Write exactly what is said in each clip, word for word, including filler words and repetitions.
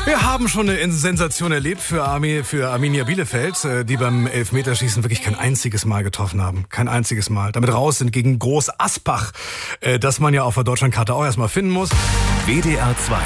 Wir haben schon eine Sensation erlebt für, Arme, für Arminia Bielefeld, die beim Elfmeterschießen wirklich kein einziges Mal getroffen haben. Kein einziges Mal. Damit raus sind gegen Groß Aspach, das man ja auf der Deutschlandkarte auch erstmal finden muss. W D R zwei,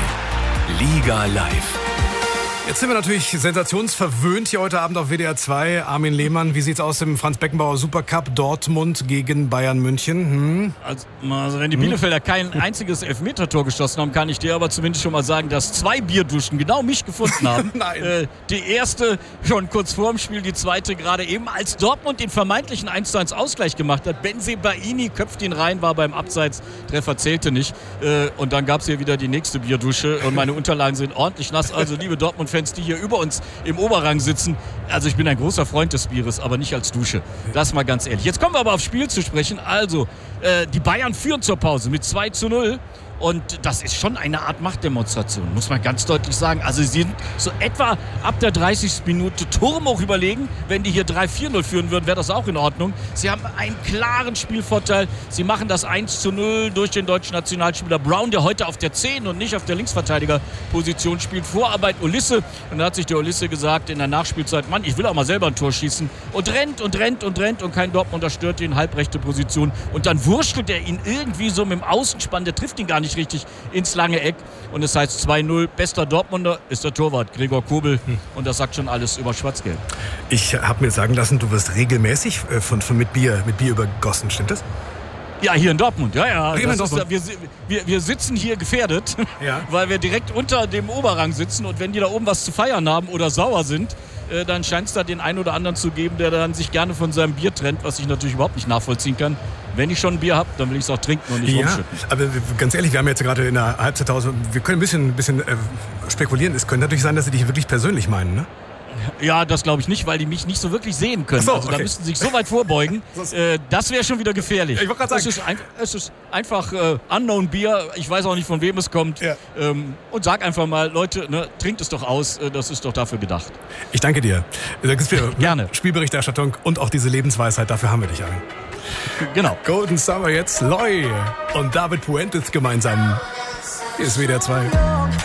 Liga Live. Jetzt sind wir natürlich sensationsverwöhnt hier heute Abend auf W D R zwei. Armin Lehmann, wie sieht's aus im Franz-Beckenbauer Supercup Dortmund gegen Bayern München? Hm? Also, also wenn die Bielefelder kein einziges Elfmetertor geschossen haben, kann ich dir aber zumindest schon mal sagen, dass zwei Bierduschen genau mich gefunden haben. Nein. Äh, die erste schon kurz vor dem Spiel, die zweite gerade eben, als Dortmund den vermeintlichen eins zu eins Ausgleich gemacht hat. Bensebaini köpft ihn rein, war beim Abseits, Treffer zählte nicht. Äh, und dann gab's hier wieder die nächste Bierdusche und meine Unterlagen sind ordentlich nass. Also liebe Dortmund Fans, die hier über uns im Oberrang sitzen. Also ich bin ein großer Freund des Bieres, aber nicht als Dusche. Das mal ganz ehrlich. Jetzt kommen wir aber aufs Spiel zu sprechen. Also, äh, die Bayern führen zur Pause mit zwei zu null. Und das ist schon eine Art Machtdemonstration, muss man ganz deutlich sagen. Also sie sind so etwa ab der dreißigsten Minute turmhoch überlegen. Wenn die hier drei vier null führen würden, wäre das auch in Ordnung. Sie haben einen klaren Spielvorteil. Sie machen das eins zu null durch den deutschen Nationalspieler Brown, der heute auf der zehn und nicht auf der Linksverteidigerposition spielt. Vorarbeit Ulisse. Und da hat sich der Ulisse gesagt in der Nachspielzeit, Mann, ich will auch mal selber ein Tor schießen. Und rennt und rennt und rennt und kein Dortmunder stört ihn, halbrechte Position. Und dann wurschtelt er ihn irgendwie so mit dem Außenspann. Der trifft ihn gar nicht richtig ins lange Eck und es heißt zwei null. Bester Dortmunder ist der Torwart Gregor Kobel hm. und das sagt schon alles über Schwarz-Gelb. Ich habe mir sagen lassen, du wirst regelmäßig von, von mit Bier, mit Bier übergossen, stimmt das? Ja, hier in Dortmund, ja, ja. Das das ist, wir, wir, wir sitzen hier gefährdet, ja. weil wir direkt unter dem Oberrang sitzen und wenn die da oben was zu feiern haben oder sauer sind, äh, dann scheint es da den einen oder anderen zu geben, der dann sich gerne von seinem Bier trennt, was ich natürlich überhaupt nicht nachvollziehen kann. Wenn ich schon ein Bier habe, dann will ich es auch trinken und nicht ja, rumschütten. Aber ganz ehrlich, wir haben jetzt gerade in der Halbzeitpause, wir können ein bisschen, ein bisschen äh, spekulieren. Es könnte natürlich sein, dass sie dich wirklich persönlich meinen, ne? Ja, das glaube ich nicht, weil die mich nicht so wirklich sehen können. Ach so, also okay. Da müssten sie sich so weit vorbeugen. äh, das wäre schon wieder gefährlich. Ich wollte gerade sagen. Es ist, ein, es ist einfach äh, Unknown Bier. Ich weiß auch nicht, von wem es kommt. Ja. Ähm, und sag einfach mal, Leute, ne, trinkt es doch aus. Äh, das ist doch dafür gedacht. Ich danke dir. Da gibt's wieder, Gerne. Spielberichterstattung und auch diese Lebensweisheit. Dafür haben wir dich, Armin. Genau. Golden Summer jetzt Loy und David Puentes gemeinsam. Hier ist W D R zwei.